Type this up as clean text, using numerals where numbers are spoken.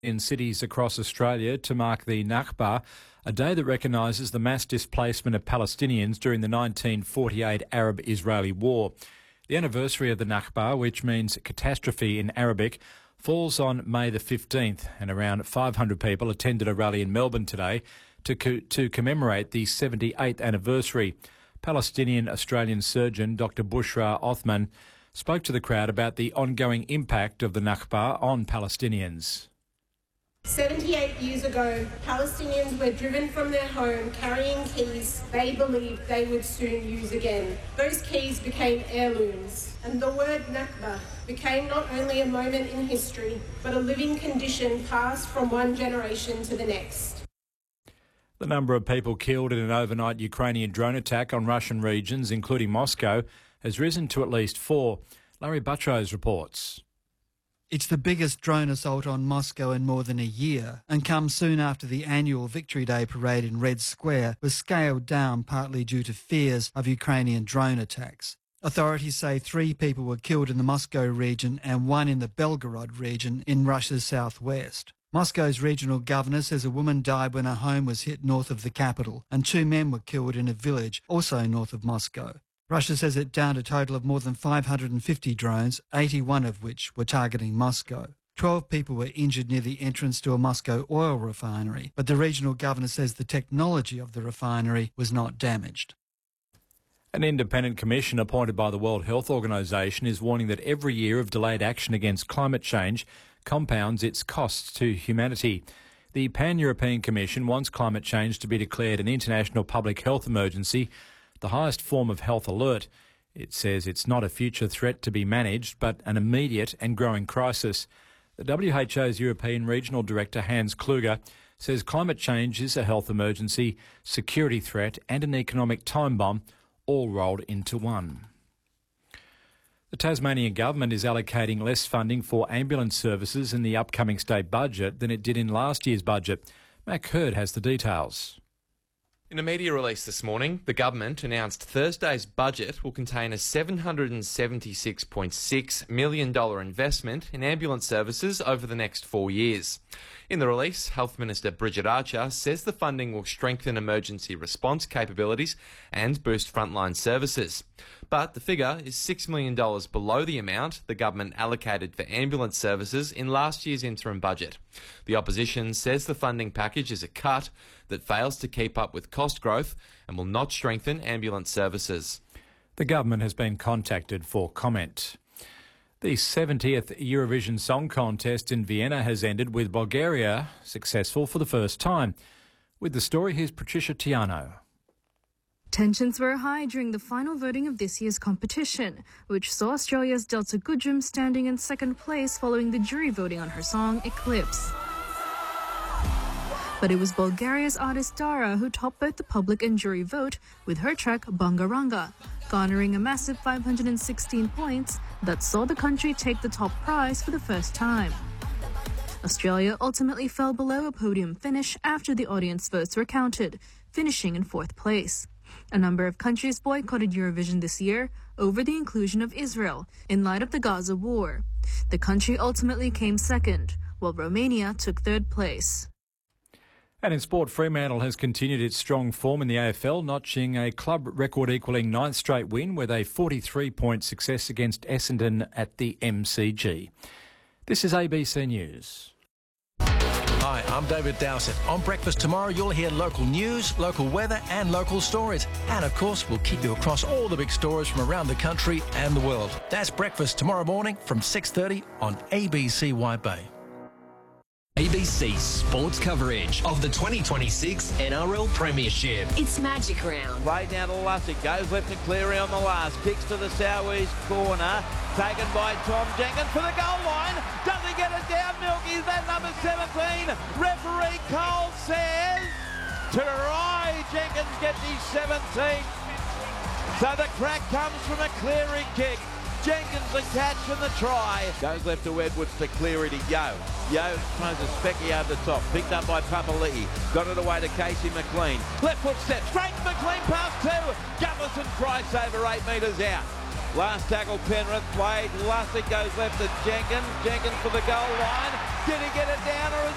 in cities across Australia to mark the Nakba, a day that recognises the mass displacement of Palestinians during the 1948 Arab-Israeli War. The anniversary of the Nakba, which means catastrophe in Arabic, falls on May the 15th, and around 500 people attended a rally in Melbourne today to commemorate the 78th anniversary. Palestinian-Australian surgeon Dr Bushra Othman spoke to the crowd about the ongoing impact of the Nakba on Palestinians. 78 years ago, Palestinians were driven from their home carrying keys they believed they would soon use again. Those keys became heirlooms, and the word Nakba became not only a moment in history, but a living condition passed from one generation to the next. The number of people killed in an overnight Ukrainian drone attack on Russian regions, including Moscow, has risen to at least 4. Larry Buttrose reports. It's the biggest drone assault on Moscow in more than a year and comes soon after the annual Victory Day parade in Red Square was scaled down partly due to fears of Ukrainian drone attacks. Authorities say 3 people were killed in the Moscow region and 1 in the Belgorod region in Russia's southwest. Moscow's regional governor says a woman died when her home was hit north of the capital and 2 men were killed in a village also north of Moscow. Russia says it downed a total of more than 550 drones, 81 of which were targeting Moscow. 12 people were injured near the entrance to a Moscow oil refinery, but the regional governor says the technology of the refinery was not damaged. An independent commission appointed by the World Health Organization is warning that every year of delayed action against climate change compounds its costs to humanity. The Pan-European Commission wants climate change to be declared an international public health emergency, the highest form of health alert. It says it's not a future threat to be managed, but an immediate and growing crisis. The WHO's European Regional Director, Hans Kluge, says climate change is a health emergency, security threat and an economic time bomb, all rolled into one. The Tasmanian government is allocating less funding for ambulance services in the upcoming state budget than it did in last year's budget. Mac Hurd has the details. In a media release this morning, the government announced Thursday's budget will contain a $776.6 million investment in ambulance services over the next 4 years. In the release, Health Minister Bridget Archer says the funding will strengthen emergency response capabilities and boost frontline services. But the figure is $6 million below the amount the government allocated for ambulance services in last year's interim budget. The opposition says the funding package is a cut that fails to keep up with cost growth and will not strengthen ambulance services. The government has been contacted for comment. The 70th Eurovision Song Contest in Vienna has ended with Bulgaria successful for the first time. With the story, here's Patricia Tiano. Tensions were high during the final voting of this year's competition, which saw Australia's Delta Goodrem standing in second place following the jury voting on her song Eclipse. But it was Bulgaria's artist Dara who topped both the public and jury vote with her track Bangaranga, garnering a massive 516 points that saw the country take the top prize for the first time. Australia ultimately fell below a podium finish after the audience votes were counted, finishing in 4th place. A number of countries boycotted Eurovision this year over the inclusion of Israel in light of the Gaza war. The country ultimately came second, while Romania took 3rd place. And in sport, Fremantle has continued its strong form in the AFL, notching a club record equalling 9th straight win with a 43-point success against Essendon at the MCG. This is ABC News. Hi, I'm David Dowsett. On Breakfast tomorrow, you'll hear local news, local weather and local stories. And, of course, we'll keep you across all the big stories from around the country and the world. That's Breakfast tomorrow morning from 6:30 on ABC White Bay. ABC sports coverage of the 2026 NRL Premiership. It's Magic Round. Play down to Lussick, goes left to Cleary on the last, kicks to the southeast corner, taken by Tom Jenkins for the goal line. Does he get it down, Milky? Is that number 17? Referee Cole says, try Jenkins gets his 17th. So the crack comes from a Cleary kick. Jenkins the catch and the try. Goes left to Edwards to Cleary to Yo. Yo throws a specky over the top. Picked up by Papali'i. Got it away to Casey McLean. Left foot step. Straight to McLean past 2. Gullison Price over 8 metres out. Last tackle Penrith played. Lussick goes left to Jenkins. Jenkins for the goal line. Did he get it down or is